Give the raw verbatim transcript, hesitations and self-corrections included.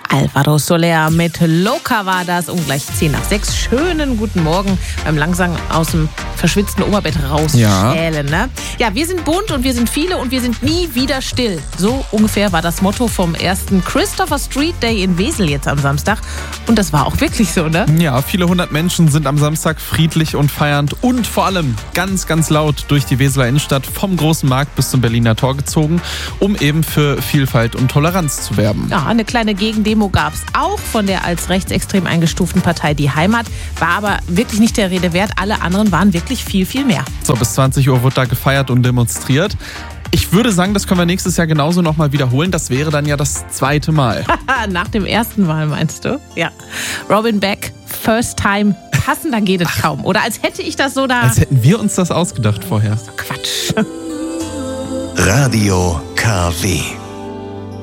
Alvaro Soler mit Loca war das, um gleich zehn nach sechs. Schönen guten Morgen beim langsam aus dem verschwitzten Oberbett rausschälen. Ja. Ne? Ja, wir sind bunt und wir sind viele und wir sind nie wieder still. So ungefähr war das Motto vom ersten Christopher Street Day in Wesel jetzt am Samstag. Und das war auch wirklich so, ne? Ja, viele hundert Menschen sind am Samstag friedlich und feiernd und vor allem ganz, ganz laut durch die Weseler Innenstadt vom Großen Markt bis zum Berliner Tor gezogen, um eben für Vielfalt und Toleranz zu werben. Ja, eine kleine Gegendemo gab es auch von der als rechtsextrem eingestuften Partei Die Heimat, war aber wirklich nicht der Rede wert. Alle anderen waren wirklich viel, viel mehr. So, bis zwanzig Uhr wird da gefeiert und demonstriert. Ich würde sagen, das können wir nächstes Jahr genauso nochmal wiederholen. Das wäre dann ja das zweite Mal. Nach dem ersten Mal, meinst du? Ja. Robin Beck, First Time. Passender geht es Ach. kaum. Oder als hätte ich das so da... Als hätten wir uns das ausgedacht vorher. Quatsch. Radio K W